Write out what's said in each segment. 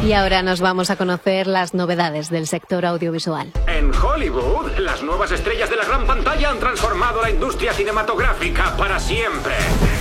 Y ahora nos vamos a conocer las novedades del sector audiovisual. En Hollywood, las nuevas estrellas de la gran pantalla han transformado la industria cinematográfica para siempre.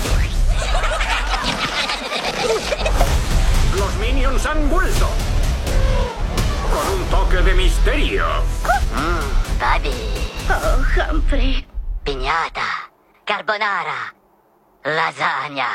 Los Minions han vuelto. Con un toque de misterio. Daddy. Oh, Humphrey. Piñata. Carbonara. Lasagna.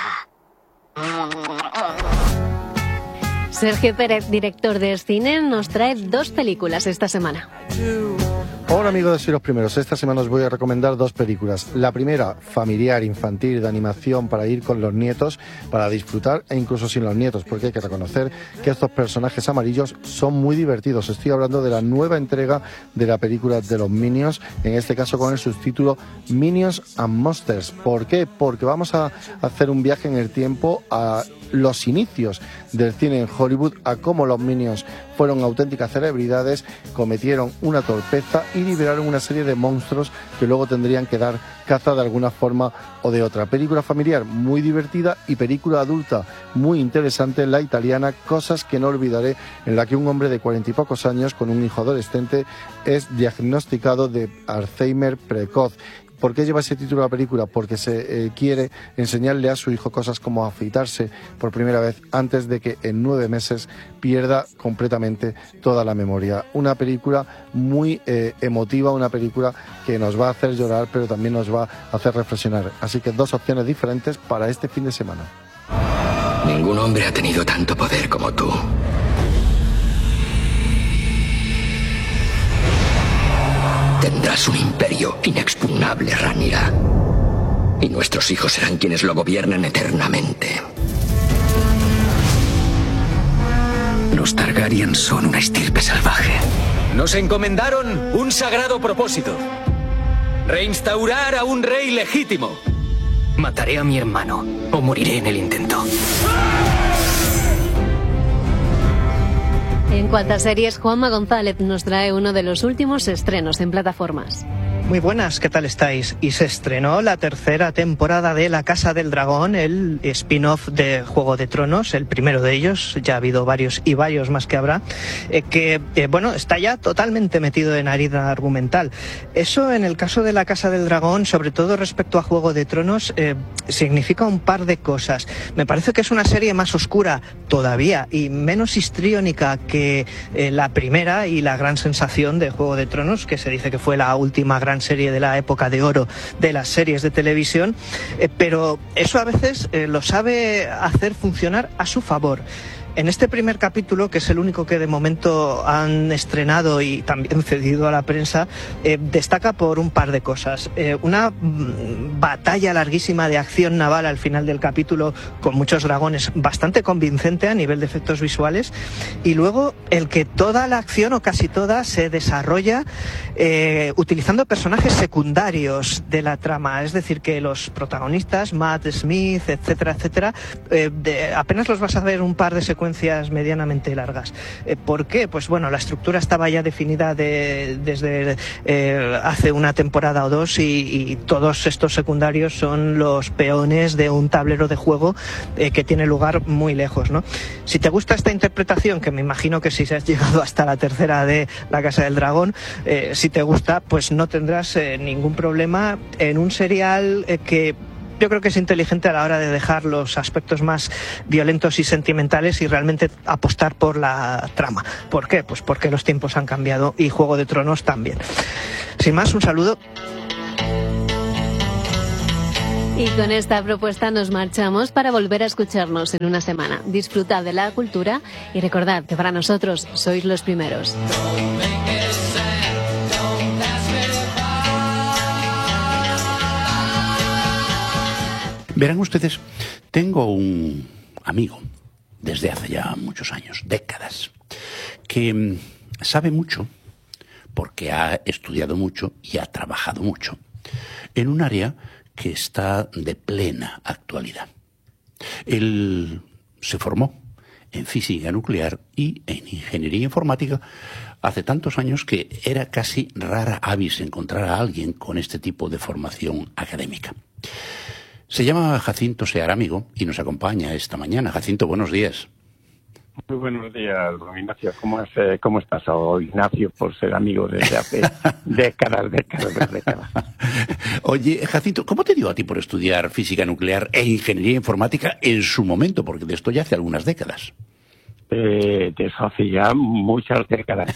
Sergio Pérez, director de cine, nos trae 2 películas esta semana. Hola amigos de Soy los Primeros, esta semana os voy a recomendar 2 películas. La primera, familiar, infantil, de animación para ir con los nietos, para disfrutar e incluso sin los nietos, porque hay que reconocer que estos personajes amarillos son muy divertidos. Estoy hablando de la nueva entrega de la película de los Minions, en este caso con el subtítulo Minions and Monsters. ¿Por qué? Porque vamos a hacer un viaje en el tiempo a los inicios del cine en Hollywood, a cómo los Minions fueron auténticas celebridades, cometieron una torpeza y liberaron una serie de monstruos que luego tendrían que dar caza de alguna forma o de otra. Película familiar muy divertida y película adulta muy interesante, la italiana Cosas que no olvidaré, en la que un hombre de 40 y pocos años con un hijo adolescente es diagnosticado de Alzheimer precoz. ¿Por qué lleva ese título la película? Porque se quiere enseñarle a su hijo cosas como afeitarse por primera vez antes de que en 9 meses pierda completamente toda la memoria. Una película muy emotiva, una película que nos va a hacer llorar, pero también nos va a hacer reflexionar. Así que 2 opciones diferentes para este fin de semana. Ningún hombre ha tenido tanto poder como tú. Tendrás un imperio inexpugnable, Rhaenyra. Y nuestros hijos serán quienes lo gobiernen eternamente. Los Targaryen son una estirpe salvaje. Nos encomendaron un sagrado propósito: reinstaurar a un rey legítimo. Mataré a mi hermano o moriré en el intento. En cuanto a series, Juanma González nos trae uno de los últimos estrenos en plataformas. Muy buenas, ¿qué tal estáis? Y se estrenó la 3ª temporada de La Casa del Dragón, el spin-off de Juego de Tronos, el primero de ellos, ya ha habido varios y varios más que habrá, bueno, está ya totalmente metido en harina argumental. Eso en el caso de La Casa del Dragón, sobre todo respecto a Juego de Tronos, significa un par de cosas. Me parece que es una serie más oscura todavía y menos histriónica que la primera y la gran sensación de Juego de Tronos, que se dice que fue la última gran serie de la época de oro de las series de televisión, pero eso a veces lo sabe hacer funcionar a su favor. En este primer capítulo, que es el único que de momento han estrenado y también cedido a la prensa, destaca por un par de cosas. Una batalla larguísima de acción naval al final del capítulo, con muchos dragones, bastante convincente a nivel de efectos visuales, y luego el que toda la acción, o casi toda, se desarrolla utilizando personajes secundarios de la trama, es decir, que los protagonistas, Matt Smith, etcétera, etcétera, apenas los vas a ver un par de secuencias medianamente largas. ¿Por qué? Pues bueno, la estructura estaba ya definida desde hace una temporada o 2 y todos estos secundarios son los peones de un tablero de juego que tiene lugar muy lejos, ¿no? Si te gusta esta interpretación, que me imagino que si has llegado hasta la 3ª de La Casa del Dragón, si te gusta, pues no tendrás ningún problema en un serial que yo creo que es inteligente a la hora de dejar los aspectos más violentos y sentimentales y realmente apostar por la trama. ¿Por qué? Pues porque los tiempos han cambiado y Juego de Tronos también. Sin más, un saludo. Y con esta propuesta nos marchamos para volver a escucharnos en una semana. Disfrutad de la cultura y recordad que para nosotros sois los primeros. Verán ustedes, tengo un amigo desde hace ya muchos años, décadas, que sabe mucho porque ha estudiado mucho y ha trabajado mucho en un área que está de plena actualidad. Él se formó en física nuclear y en ingeniería informática hace tantos años que era casi rara avis encontrar a alguien con este tipo de formación académica. Se llama Jacinto Seara Amigo y nos acompaña esta mañana. Jacinto, buenos días. Muy buenos días, don Ignacio. ¿Cómo estás? O Ignacio, por ser amigo desde hace décadas. Oye, Jacinto, ¿cómo te dio a ti por estudiar física nuclear e ingeniería informática en su momento? Porque de esto ya hace algunas décadas. De eso hace ya muchas décadas.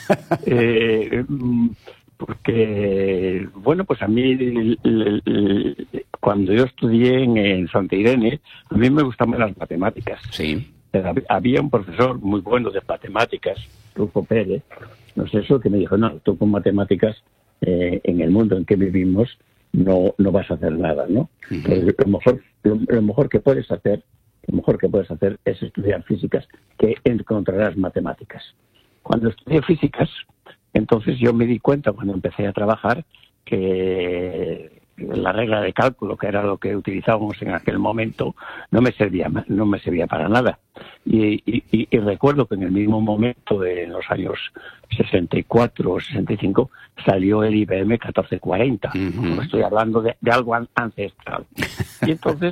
Porque, bueno, pues a mí, cuando yo estudié en Santa Irene, a mí me gustaban las matemáticas. Sí. Había un profesor muy bueno de matemáticas, Rufo Pérez, no sé eso, que me dijo, no, tú con matemáticas, en el mundo en que vivimos, no vas a hacer nada, ¿no? Lo mejor que puedes hacer es estudiar físicas, que encontrarás matemáticas. Cuando estudié físicas, entonces yo me di cuenta, cuando empecé a trabajar, que la regla de cálculo, que era lo que utilizábamos en aquel momento, no me servía para nada. Y recuerdo que en el mismo momento, en los años 64 o 65, salió el IBM 1440. Estoy hablando de algo ancestral. Y entonces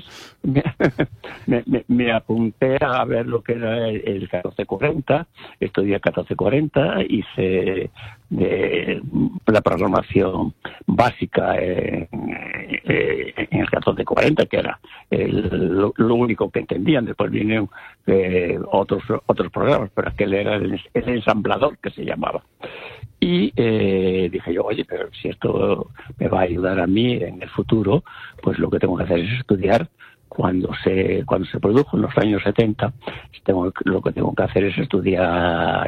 me apunté a ver lo que era el 1440, estudié 1440, hice la programación básica en el 1440, que era lo único que entendían. Después vinieron otros programas, pero aquel era el ensamblador, que se llamaba. Y dije yo, oye, pero si esto me va a ayudar a mí en el futuro, pues lo que tengo que hacer es estudiar. Cuando se produjo en los años 70, lo que tengo que hacer es estudiar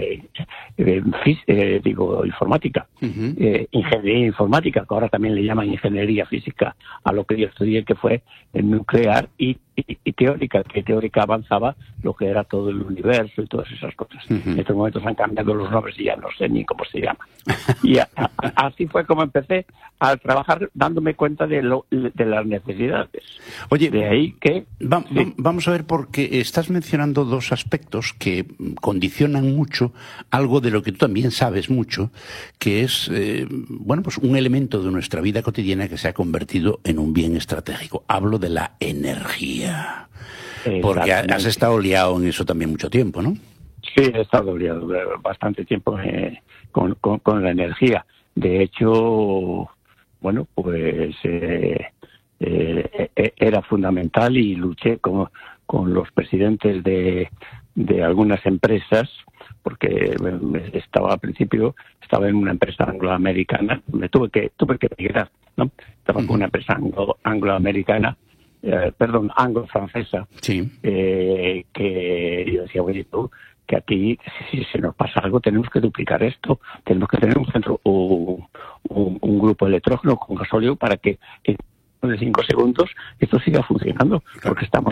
informática, ingeniería informática, que ahora también le llaman ingeniería física a lo que yo estudié, que fue el nuclear y teórica, que teórica avanzaba lo que era todo el universo y todas esas cosas. En estos momentos han cambiado los nombres y ya no sé ni cómo se llama. Y así fue como empecé a trabajar, dándome cuenta de las necesidades. Oye, de ahí que vamos a ver, porque estás mencionando dos aspectos que condicionan mucho algo de lo que tú también sabes mucho, que es pues un elemento de nuestra vida cotidiana que se ha convertido en un bien estratégico. Hablo de la energía. Porque has estado liado en eso también mucho tiempo, ¿no? Sí, he estado liado bastante tiempo con la energía. De hecho, bueno, pues era fundamental, y luché con los presidentes de algunas empresas, porque al principio estaba en una empresa angloamericana, tuve que emigrar, ¿no? Estaba con una empresa angloamericana, anglo-francesa, sí. Que yo decía, oye, tú, que aquí, si se nos pasa algo, tenemos que duplicar esto, tenemos que tener un centro, un grupo de electrógeno con gasóleo para que en 5 segundos esto siga funcionando, porque estábamos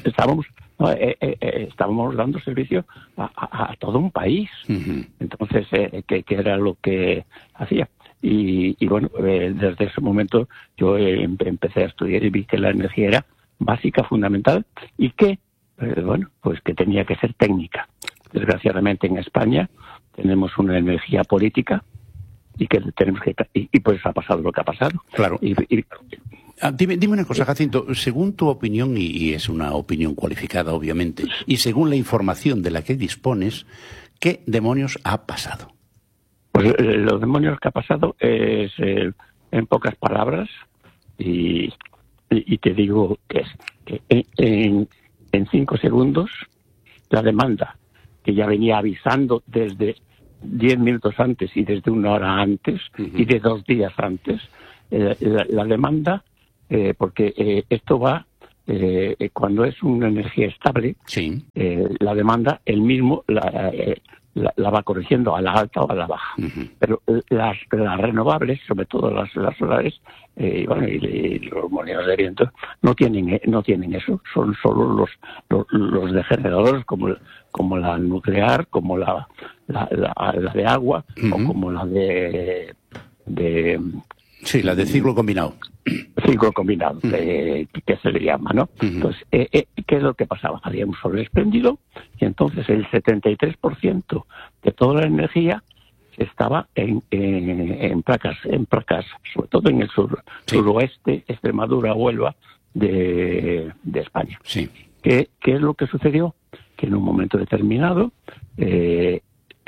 dando servicio a todo un país. Entonces, que era lo que hacía. Y bueno, desde ese momento yo empecé a estudiar y vi que la energía era básica, fundamental, y que, pues que tenía que ser técnica. Desgraciadamente en España tenemos una energía política y que tenemos que, y pues ha pasado lo que ha pasado. Claro. Dime una cosa, Jacinto, según tu opinión, y es una opinión cualificada obviamente, y según la información de la que dispones, ¿qué demonios ha pasado? Pues los demonios que ha pasado es, en pocas palabras, y te digo que es que en 5 segundos la demanda, que ya venía avisando desde 10 minutos antes y desde 1 hora antes y de 2 días antes, la demanda, porque esto va, cuando es una energía estable, sí. La demanda, el mismo la va corrigiendo a la alta o a la baja. Pero las renovables, sobre todo las solares, y los molinos de viento, no tienen eso. Son solo los degeneradores, como la nuclear, como la de agua, o como la de sí, la de ciclo combinado. Ciclo combinado, que se le llama, ¿no? Entonces, ¿qué es lo que pasaba? Había un sol espléndido, y entonces el 73% de toda la energía estaba en placas, sobre todo en el suroeste, Extremadura, Huelva, de España. Sí. ¿Qué es lo que sucedió? que en un momento determinado, en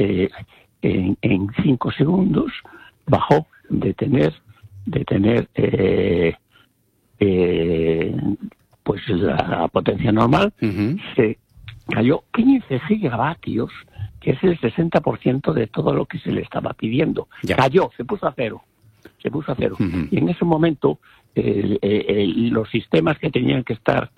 5 segundos, bajó de tener pues la potencia normal, se cayó 15 gigavatios, que es el 60% de todo lo que se le estaba pidiendo. Cayó, se puso a cero. Y en ese momento los sistemas que tenían que estar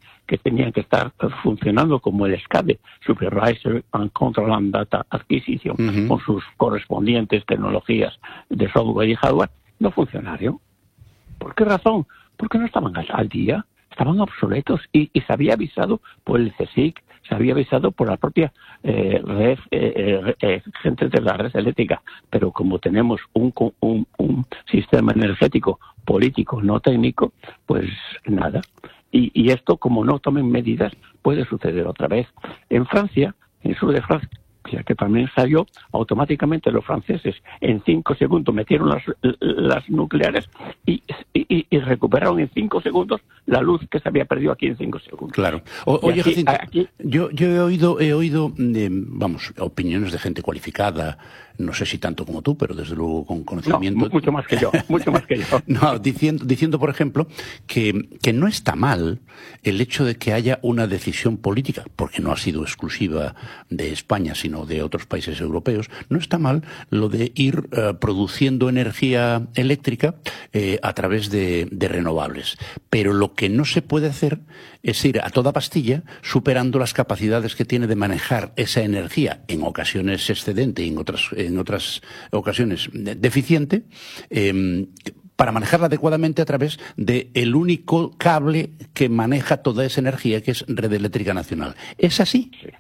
funcionando como el SCADA, Supervisor and Control and Data Acquisition, con sus correspondientes tecnologías de software y hardware, no funcionaron. ¿Por qué razón? Porque no estaban al día, estaban obsoletos y se había avisado por el CSIC, se había avisado por la propia red, gente de la red eléctrica, pero como tenemos un sistema energético político, no técnico, pues nada. Y esto, como no tomen medidas, puede suceder otra vez. En Francia, en el sur de Francia, que también salió, automáticamente los franceses en 5 segundos metieron las nucleares y recuperaron en 5 segundos la luz que se había perdido aquí en 5 segundos. Claro. Oye, Jacinto, yo he oído opiniones de gente cualificada, no sé si tanto como tú, pero desde luego con conocimiento. No, mucho más que yo. No, diciendo, por ejemplo, que no está mal el hecho de que haya una decisión política, porque no ha sido exclusiva de España, sino de otros países europeos. No está mal lo de ir produciendo energía eléctrica a través de renovables. Pero lo que no se puede hacer es ir a toda pastilla superando las capacidades que tiene de manejar esa energía, en ocasiones excedente y en otras ocasiones deficiente, para manejarla adecuadamente a través del único cable que maneja toda esa energía, que es Red Eléctrica Nacional. ¿Es así? Sí.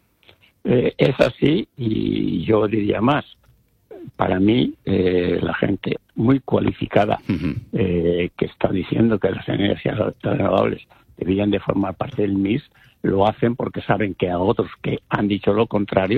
Es así, y yo diría más. Para mí, la gente muy cualificada que está diciendo que las energías renovables deberían de formar parte del MIS, lo hacen porque saben que a otros que han dicho lo contrario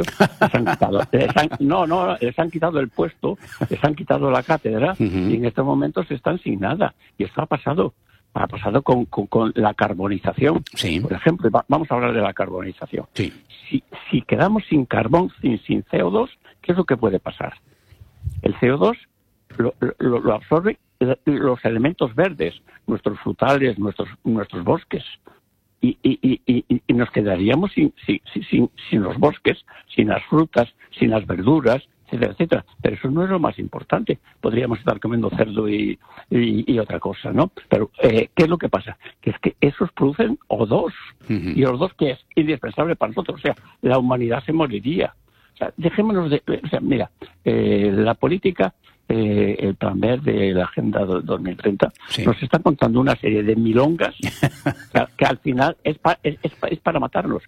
les han quitado el puesto, les han quitado la cátedra, y en estos momentos están sin nada. Y esto ha pasado con la carbonización. Sí. Por ejemplo, vamos a hablar de la carbonización. Sí. Si quedamos sin carbón, sin CO2, ¿qué es lo que puede pasar? El CO2 lo absorben los elementos verdes, nuestros frutales, nuestros bosques. Y nos quedaríamos sin los bosques, sin las frutas, sin las verduras, etcétera, etcétera. Pero eso no es lo más importante. Podríamos estar comiendo cerdo y otra cosa, ¿no? Pero ¿qué es lo que pasa? Que es que esos producen O2. Y O2 que es indispensable para nosotros. O sea, la humanidad se moriría. O sea, dejémonos de... O sea, mira, la política... el plan verde, la Agenda 2030, nos está contando una serie de milongas que al final es para matarnos.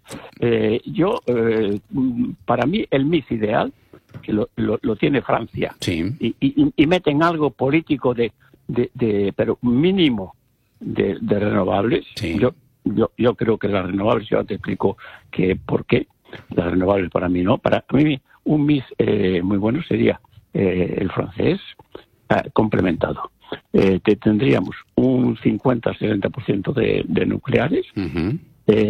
Para mí, el MIS ideal, que lo tiene Francia, y meten algo político pero mínimo de renovables. Yo creo que las renovables, yo te explico por qué las renovables para mí no. Para mí, un MIS muy bueno sería el francés complementado. Tendríamos un 50-60% de nucleares, un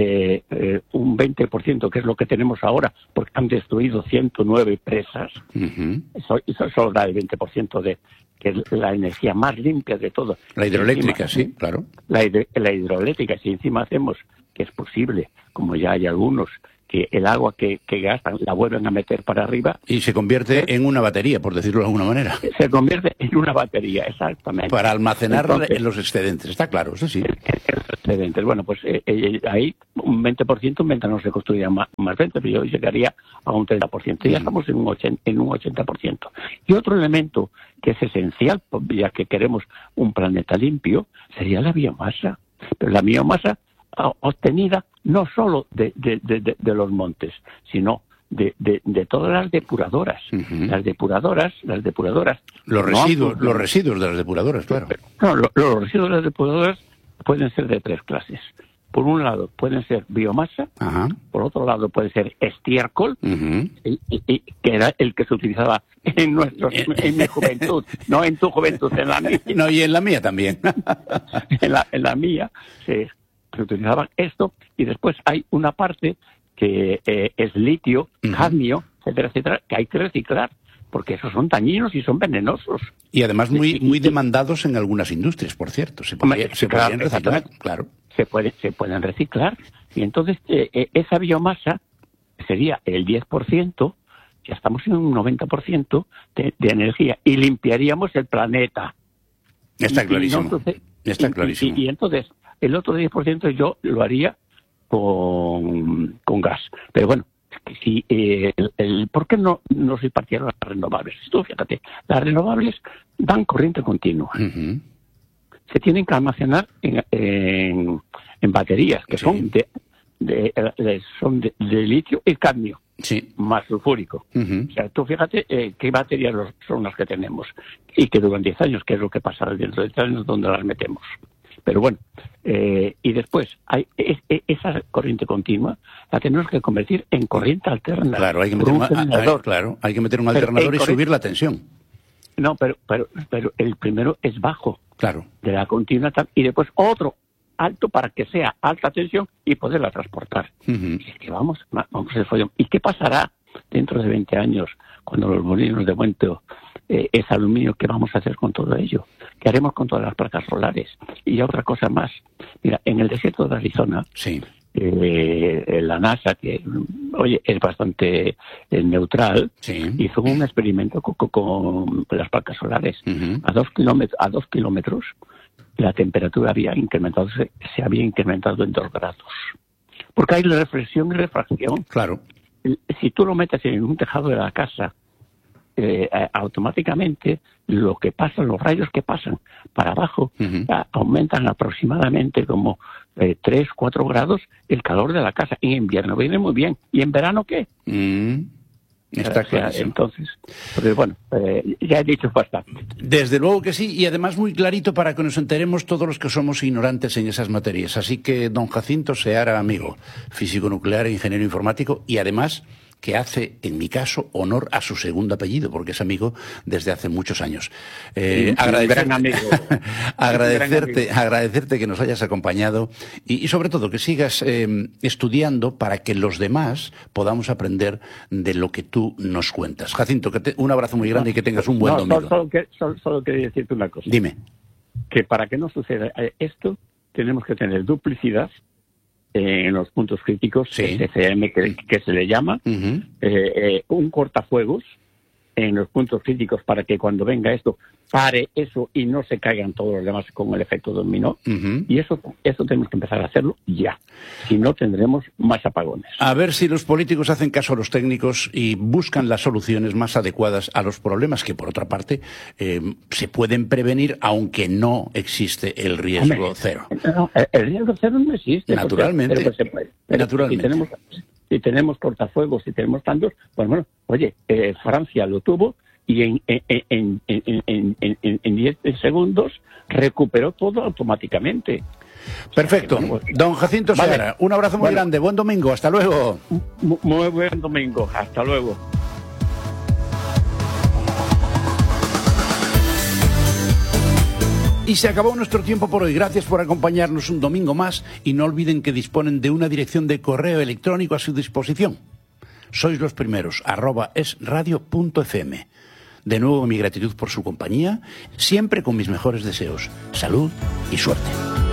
20%, que es lo que tenemos ahora, porque han destruido 109 presas. Eso solo da el 20% de que es la energía más limpia de todo. La hidroeléctrica, sí, claro. La hidroeléctrica, si encima hacemos, que es posible, como ya hay algunos, que el agua que gastan la vuelven a meter para arriba. Y se convierte en una batería, por decirlo de alguna manera. Se convierte en una batería, exactamente. Para almacenar en los excedentes, está claro, eso sí. En los excedentes. Bueno, pues ahí un 20%, mientras no se construiría más 20%, pero yo llegaría a un 30%. Ya estamos en un 80%. Y otro elemento que es esencial, ya que queremos un planeta limpio, sería la biomasa. Pero la biomasa obtenida no solo de los montes, sino de todas las depuradoras. Las depuradoras. Los residuos de las depuradoras, claro. Los residuos de las depuradoras pueden ser de 3 clases. Por un lado pueden ser biomasa, por otro lado puede ser estiércol, y que era el que se utilizaba en mi juventud, no en tu juventud, en la mía. No, y en la mía también. en la mía se utilizaba esto, y después hay una parte que es litio, cadmio, etcétera, etcétera, que hay que reciclar, porque esos son dañinos y son venenosos. Y además muy demandados en algunas industrias, por cierto. Se podrían reciclar, claro. Se pueden reciclar. Y entonces esa biomasa sería el 10%, ya estamos en un 90% de energía, y limpiaríamos el planeta. Está clarísimo. Está clarísimo. Y entonces el otro 10% yo lo haría con gas. Pero bueno, si ¿por qué no soy partidario de las renovables? Tú fíjate, las renovables dan corriente continua. Se tienen que almacenar en baterías que son de litio y cadmio, más sulfúrico. O sea, tú fíjate qué baterías son las que tenemos, y que duran 10 años, que es lo que pasa dentro de 10 años, donde las metemos. Pero bueno, y después esa corriente continua la tenemos que convertir en corriente alterna. Claro, hay que meter un alternador y subir la tensión. No, pero el primero es bajo. Claro. De la continua, y después otro alto para que sea alta tensión y poderla transportar. Es que vamos al follón. ¿Y qué pasará dentro de 20 años cuando los molinos de viento es aluminio? ¿Qué vamos a hacer con todo ello? ¿Qué haremos con todas las placas solares? Y otra cosa más. Mira, en el desierto de Arizona, la NASA, que es bastante neutral, hizo un experimento con las placas solares. A 2 kilómetros la temperatura se había incrementado en 2 grados. Porque hay reflexión y refracción. Claro. Si tú lo metes en un tejado de la casa, automáticamente lo que pasa, los rayos que pasan para abajo, aumentan aproximadamente como 3-4 grados el calor de la casa. En invierno viene muy bien. ¿Y en verano qué? Está clarísimo. Entonces, pues bueno, ya he dicho bastante. Desde luego que sí, y además muy clarito para que nos enteremos todos los que somos ignorantes en esas materias. Así que don Jacinto Seara, amigo, físico nuclear e ingeniero informático, y además que hace, en mi caso, honor a su segundo apellido, porque es amigo desde hace muchos años. Agradecerte que nos hayas acompañado y sobre todo que sigas estudiando para que los demás podamos aprender de lo que tú nos cuentas. Jacinto, un abrazo muy grande y que tengas un buen domingo. Solo quería decirte una cosa. Dime. Que para que no suceda esto, tenemos que tener duplicidad en los puntos críticos, SCM que se le llama, un cortafuegos en los puntos críticos para que cuando venga esto pare eso y no se caigan todos los demás con el efecto dominó. Y eso tenemos que empezar a hacerlo ya, si no tendremos más apagones. A ver si los políticos hacen caso a los técnicos y buscan las soluciones más adecuadas a los problemas que, por otra parte, se pueden prevenir, aunque no existe el riesgo cero. No, el riesgo cero no existe. Naturalmente. Pero se puede. Naturalmente. Si tenemos cortafuegos, si tenemos tantos, pues bueno, oye, Francia lo tuvo y en 10 segundos recuperó todo automáticamente. Perfecto. Don Jacinto Seara, un abrazo muy grande. Buen domingo. Hasta luego. Muy buen domingo. Hasta luego. Y se acabó nuestro tiempo por hoy. Gracias por acompañarnos un domingo más y no olviden que disponen de una dirección de correo electrónico a su disposición. Sois los primeros, @esradio.fm. De nuevo mi gratitud por su compañía, siempre con mis mejores deseos. Salud y suerte.